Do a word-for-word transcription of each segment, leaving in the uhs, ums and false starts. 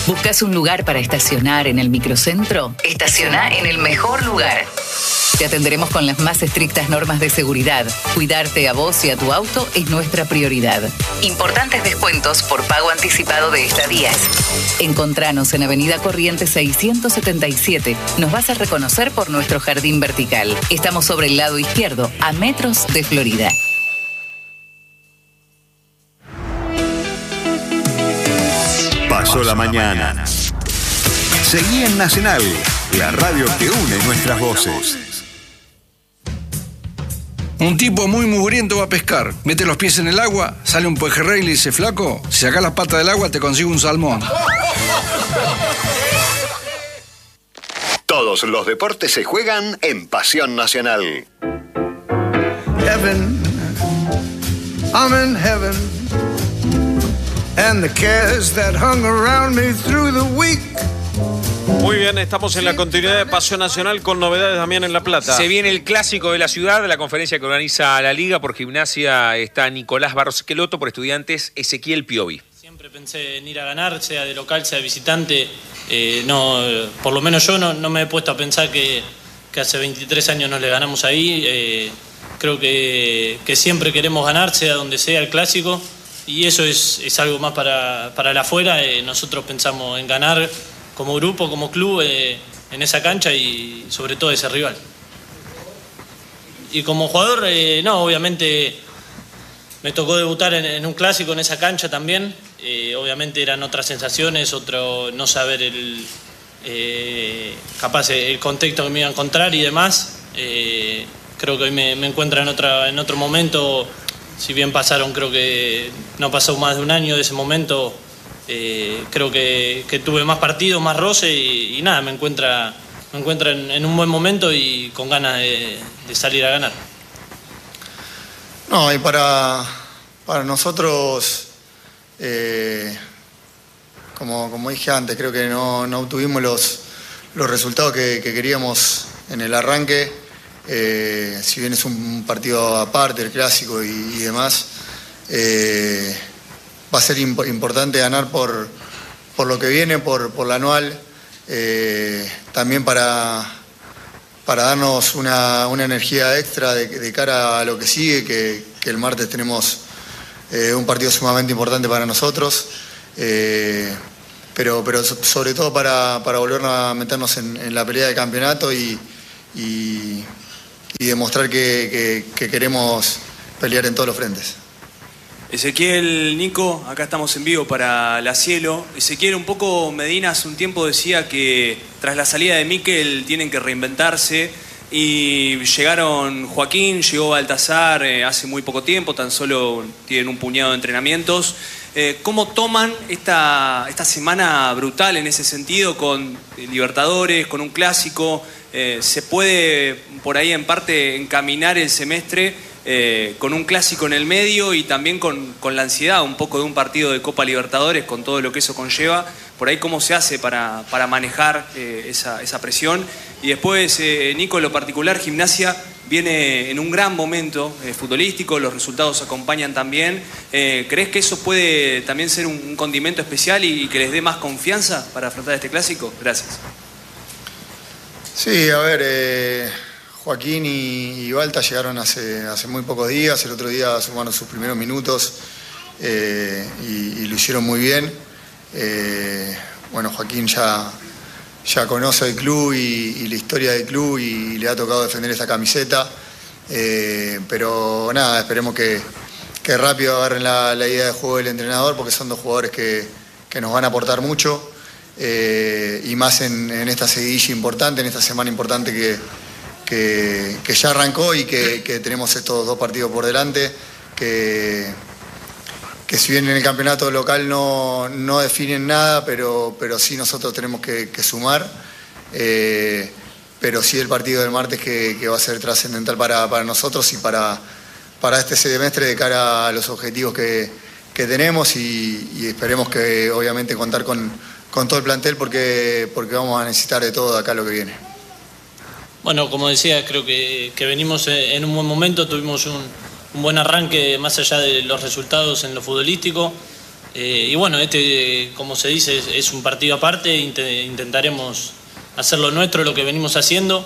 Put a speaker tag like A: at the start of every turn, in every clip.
A: ¿Buscas un lugar para estacionar en el microcentro? Estaciona en el mejor lugar. Te atenderemos con las más estrictas normas de seguridad. Cuidarte a vos y a tu auto es nuestra prioridad. Importantes descuentos por pago anticipado de estadías. Encontranos en Avenida Corrientes seiscientos setenta y siete. Nos vas a reconocer por nuestro jardín vertical. Estamos sobre el lado izquierdo, a metros de Florida.
B: Pasó la mañana. Seguí en Nacional, la radio que une nuestras voces.
C: Un tipo muy mugriento va a pescar, mete los pies en el agua, sale un pejerrey y le dice: flaco, si sacás las patas del agua te consigo un salmón.
B: Todos los deportes se juegan en Pasión Nacional.
D: Heaven, I'm in heaven, and the cares that hung around me through the week.
E: Muy bien, estamos en la continuidad de Pasión Nacional con novedades también en La Plata.
F: Se viene el clásico de la ciudad, la conferencia que organiza la Liga. Por Gimnasia está Nicolás Barros Esqueloto, por Estudiantes Ezequiel Piovi.
G: Siempre pensé en ir a ganar, sea de local, sea de visitante. Eh, no, por lo menos yo no, no me he puesto a pensar que, que hace veintitrés años no le ganamos ahí. Eh, creo que, que siempre queremos ganar, sea donde sea el clásico. Y eso es, es algo más para, para el afuera. Eh, nosotros pensamos en ganar como grupo, como club, eh, en esa cancha y sobre todo ese rival. Y como jugador, eh, no, obviamente me tocó debutar en, en un clásico en esa cancha también. Eh, obviamente eran otras sensaciones, otro no saber el eh, capaz el contexto que me iba a encontrar y demás. Eh, creo que hoy me, me encuentro en, otra, en otro momento. Si bien pasaron, creo que no pasó más de un año de ese momento. Eh, creo que, que tuve más partidos, más roce y, y nada, me encuentra, me encuentra en, en un buen momento y con ganas de, de salir a ganar.
H: No, y para, para nosotros, eh, como, como dije antes, creo que no, no obtuvimos los, los resultados que, que queríamos en el arranque. Eh, si bien es un partido aparte, el clásico y, y demás, eh, va a ser imp- importante ganar por, por lo que viene, por, por la anual, eh, también para, para darnos una, una energía extra de, de cara a lo que sigue, que, que el martes tenemos eh, un partido sumamente importante para nosotros, eh, pero, pero sobre todo para, para volver a meternos en, en la pelea de campeonato y, y, y demostrar que, que, que queremos pelear en todos los frentes.
I: Ezequiel, Nico, acá estamos en vivo para La Cielo. Ezequiel, un poco Medina hace un tiempo decía que tras la salida de Mikel tienen que reinventarse y llegaron Joaquín, llegó Baltasar eh, hace muy poco tiempo, tan solo tienen un puñado de entrenamientos. Eh, ¿Cómo toman esta, esta semana brutal en ese sentido con Libertadores, con un clásico? Eh, ¿Se puede por ahí en parte encaminar el semestre Eh, con un clásico en el medio y también con, con la ansiedad un poco de un partido de Copa Libertadores, con todo lo que eso conlleva? Por ahí, ¿cómo se hace para, para manejar eh, esa, esa presión? Y después, eh, Nico, en lo particular, Gimnasia viene en un gran momento eh, futbolístico, los resultados acompañan también. Eh, ¿Crees que eso puede también ser un, un condimento especial y, y que les dé más confianza para afrontar este clásico? Gracias.
H: Sí, a ver... Eh... Joaquín y, y Balta llegaron hace, hace muy pocos días, el otro día sumaron sus primeros minutos eh, y, y lo hicieron muy bien. Eh, bueno, Joaquín ya, ya conoce el club y, y la historia del club y, y le ha tocado defender esta camiseta, eh, pero nada, esperemos que, que rápido agarren la, la idea de juego del entrenador, porque son dos jugadores que, que nos van a aportar mucho, eh, y más en, en esta seguidilla importante, en esta semana importante que Que, que ya arrancó y que, que tenemos estos dos partidos por delante, que, que si bien en el campeonato local no, no definen nada, pero, pero sí nosotros tenemos que, que sumar, eh, pero sí el partido del martes que, que va a ser trascendental para, para nosotros y para, para este semestre de cara a los objetivos que, que tenemos y, y esperemos que obviamente contar con, con todo el plantel porque, porque vamos a necesitar de todo de acá lo que viene.
G: Bueno, como decía, creo que, que venimos en un buen momento, tuvimos un, un buen arranque más allá de los resultados en lo futbolístico. Eh, y bueno, este, como se dice, es, es un partido aparte, int intentaremos hacer lo nuestro, lo que venimos haciendo,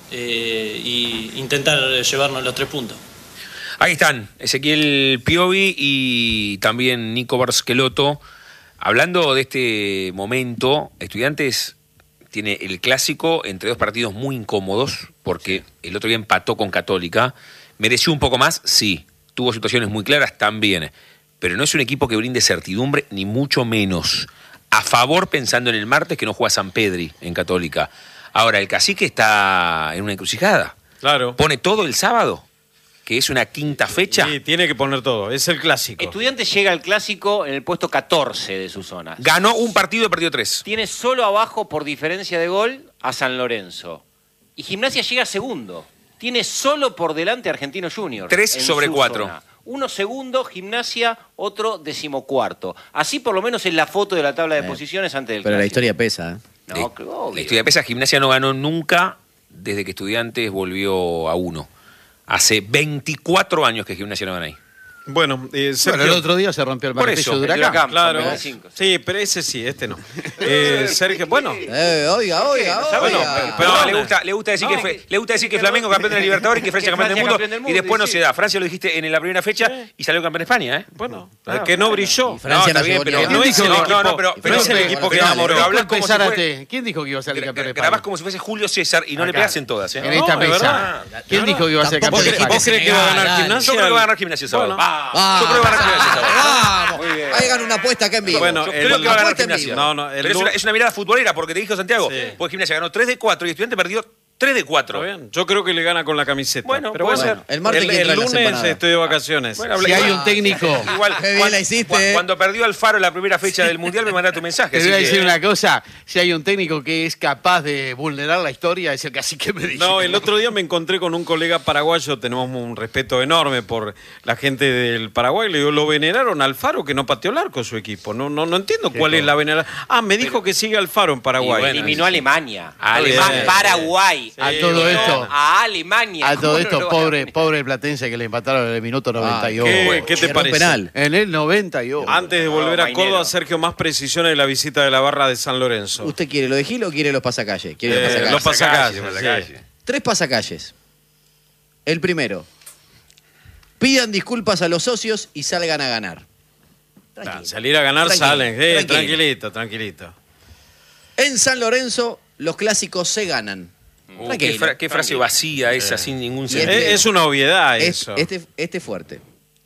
G: eh, y intentar llevarnos los tres puntos.
F: Ahí están, Ezequiel Piovi y también Nico Barcelotto. Hablando de este momento, Estudiantes tiene el clásico entre dos partidos muy incómodos, porque el otro día empató con Católica. ¿Mereció un poco más? Sí. Tuvo situaciones muy claras también. Pero no es un equipo que brinde certidumbre, ni mucho menos. A favor, pensando en el martes, que no juega San Pedri en Católica. Ahora, el Cacique está en una encrucijada.
E: Claro.
F: Pone todo el sábado, que es una quinta fecha.
E: Sí, tiene que poner todo. Es el clásico.
J: Estudiantes llega al clásico en el puesto catorce de su zona.
F: Ganó un partido y perdió tres.
J: Tiene solo abajo, por diferencia de gol, a San Lorenzo. Y Gimnasia llega segundo. Tiene solo por delante a Argentino Juniors.
F: Tres sobre cuatro.
J: Zona. Uno segundo, Gimnasia, otro decimocuarto. Así por lo menos es la foto de la tabla de eh, posiciones antes del
K: Pero
J: clásico.
K: La historia pesa, ¿eh?
J: No,
F: eh, la historia pesa. Gimnasia no ganó nunca desde que Estudiantes volvió a uno. Hace veinticuatro años que Gimnasia no gana ahí.
E: Bueno, eh, Sergio,
L: bueno, el otro día se rompió el martillo de Huracán.
J: Huracán,
E: claro. Sí, pero ese sí, este no. Eh, Sergio, bueno.
K: Eh, oiga, oiga, oiga.
F: Bueno, pero no, le gusta, le gusta decir no, que, que le gusta decir que Flamengo campeón de la Libertadores y que Francia campeón, campeón del mundo, y después no se da. Francia lo dijiste en la primera fecha y salió campeón de España, ¿eh?
E: Bueno, claro, que no brilló.
K: Francia
F: no, está bien, pero no es el equipo, no, no, pero, pero es el equipo que enamoró.
L: Hablas como si fuese, ¿quién dijo que iba a ser el campeón de España?
F: Grabás como si fuese Julio César y no le pegas en todas, ¿eh?
L: En esta mesa. ¿Quién dijo que iba a ser campeón de España?
E: ¿Vos crees que va a ganar Gimnasia?
F: Yo creo que va a ganar Gimnasia sábado.
K: Yo creo que va a ganar Gimnasia sábado. Vamos. Hagan una apuesta acá en vivo.
F: Bueno,
K: yo
F: el,
K: creo que va a ganar Gimnasia.
E: No, no,
F: pero es una, es una mirada futbolera, porque te dijo Santiago, sí. Porque Gimnasia ganó tres de cuatro y Estudiante perdió tres de cuatro.
E: Bien. Yo creo que le gana con la camiseta.
F: Bueno,
E: pero
F: puede
E: bueno,
F: ser.
K: El, martes
E: el, el lunes estoy de vacaciones.
F: Bueno,
L: si hay un técnico.
F: Igual,
K: Qué bien
F: cuando,
K: la hiciste.
F: Cuando, cuando perdió Alfaro la primera fecha del Mundial, me mandaste un mensaje.
L: Te voy a decir
F: que,
L: una cosa. Si hay un técnico que es capaz de vulnerar la historia, es el Cacique Medellín.
E: No, el otro día me encontré con un colega paraguayo. Tenemos un respeto enorme por la gente del Paraguay. Le digo, lo veneraron a Alfaro, que no pateó el arco su equipo. No, no, no entiendo cuál cosa? es la veneración. Ah, me dijo pero, que sigue Alfaro en Paraguay.
J: Bueno, eliminó a Alemania.
F: A Alemania.
J: Paraguay.
L: Sí, a todo esto.
J: A Alemania.
L: A todo esto, no pobre, pobre Platense que le empataron en el minuto noventa y ocho.
E: Ah, ¿Qué, ¿qué te
K: Error
E: parece?
K: Penal.
L: En el noventa y ocho.
E: Antes de volver
J: no,
E: a Córdoba, Mainero. Sergio, más precisiones de la visita de la barra de San Lorenzo.
K: ¿Usted quiere lo de Gil o quiere los pasacalles? ¿Quiere
E: Eh,
K: los pasacalles?
E: Los pasacalles. Sí.
K: Tres pasacalles. El primero. Pidan disculpas a los socios y salgan a ganar.
E: Nah, salir a ganar
K: tranquilo,
E: salen. Eh,
K: tranquilo.
E: Tranquilito, tranquilo.
K: En San Lorenzo, los clásicos se ganan.
F: Uh, qué, fra qué frase vacía esa, eh. sin ningún sentido.
E: Este, es una obviedad
K: es,
E: eso.
K: Este, este fuerte.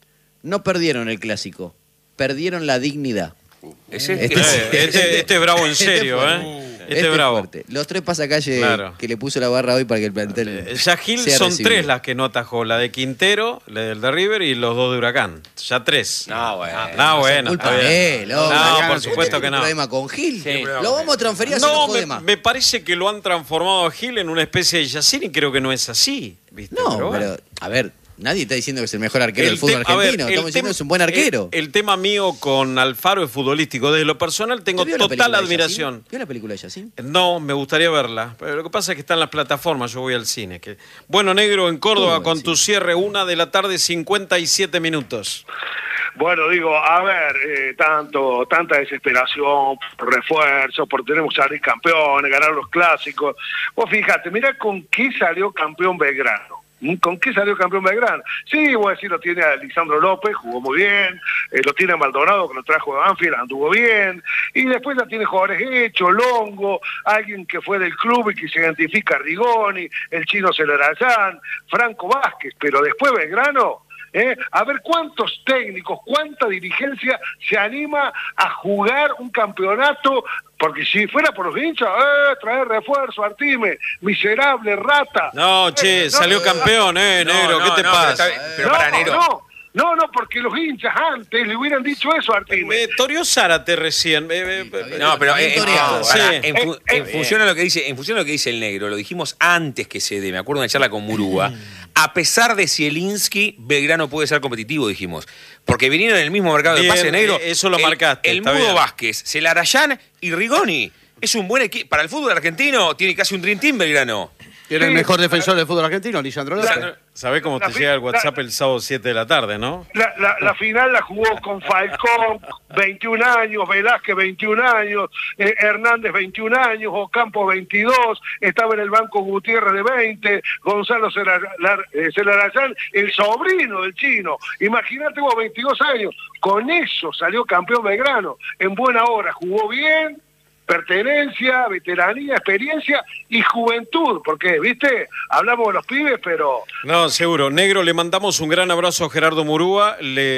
K: No perdieron el clásico, perdieron la dignidad.
F: Uh, ese,
E: este, este, este, este es bravo en serio, este ¿eh? Este, este es bravo.
K: Fuerte. Los tres pasacalles
E: claro.
K: que le puso la barra hoy para que el plantel.
E: Eh, ya Gil son recibido. tres las que no atajó: la de Quintero, la del de River y los dos de Huracán. Ya tres.
J: No, bueno.
K: No,
E: bueno.
K: Culpa de él, no,
E: no, por supuesto que no.
K: problema con Gil?
J: Sí,
K: lo vamos a transferir a
E: No, me,
K: más.
E: me parece que lo han transformado a Gil en una especie de Yacine y creo que no es así. ¿Viste?
K: No,
E: pero, bueno.
K: pero a ver. Nadie está diciendo que es el mejor arquero el del fútbol
E: argentino.
K: Ver, Estamos diciendo que es un buen arquero.
E: El, el tema mío con Alfaro es futbolístico. Desde lo personal tengo total admiración.
K: ¿Vio la película de Yacine?
E: No, me gustaría verla. Pero lo que pasa es que está en las plataformas. Yo voy al cine. Que... Bueno, Negro, en Córdoba, con tu cierre, una de la tarde, cincuenta y siete minutos.
M: Bueno, digo, a ver, eh, tanto, tanta desesperación, por refuerzos, por tenemos que salir campeones, ganar los clásicos. Vos fíjate, mirá con qué salió campeón Belgrano. ¿Con qué salió campeón Belgrano? Sí, voy a decir, lo tiene a Lisandro López, jugó muy bien, eh, lo tiene a Maldonado, que lo trajo de Banfield, anduvo bien, y después la tiene jugadores hechos, Longo, alguien que fue del club y que se identifica a Rigoni, el chino Celarayán, Franco Vázquez, pero después Belgrano... ¿Eh? A ver cuántos técnicos, cuánta dirigencia se anima a jugar un campeonato, porque si fuera por los hinchas, eh, traer refuerzo, Artime, miserable, rata.
E: No, che, eh, salió no, campeón, eh, no, Negro, no, ¿qué te
F: no,
E: pasa?
F: Pero, está, pero
M: no,
F: para Negro.
M: No. No, no, porque los hinchas antes le hubieran dicho eso a Artime.
E: Eh, Torio Zárate recién. Eh, eh,
F: no, pero eh, no,
E: sí.
F: para, en, fu en, función a lo que dice, en función a lo que dice el Negro, lo dijimos antes que se dé, me acuerdo de una charla con Murúa, a pesar de Zielinski, Belgrano puede ser competitivo, dijimos. Porque vinieron en el mismo mercado
E: bien,
F: de pase, Negro.
E: Eh, eso lo
F: el,
E: marcaste.
F: El Mudo bien. Vázquez, Celarayán y Rigoni. Es un buen equipo. Para el fútbol argentino tiene casi un Dream Team Belgrano.
L: Tiene sí, el mejor defensor del fútbol argentino, Lisandro López.
E: ¿Sabés cómo te
M: La fi-
E: llega el WhatsApp
M: la-
E: el sábado siete de la tarde, no?
M: La, la, la final la jugó con Falcón, veintiún años, Velázquez, veintiún años, eh, Hernández, veintiún años, Ocampo, veintidós, estaba en el banco Gutiérrez de veinte, Gonzalo Celar- eh, Celarayán, el sobrino del chino. Imagínate vos, veintidós años. Con eso salió campeón Belgrano. En buena hora, jugó bien, pertenencia, veteranía, experiencia y juventud, porque, viste, hablamos de los pibes, pero...
E: No, seguro. Negro, le mandamos un gran abrazo a Gerardo Murúa. Le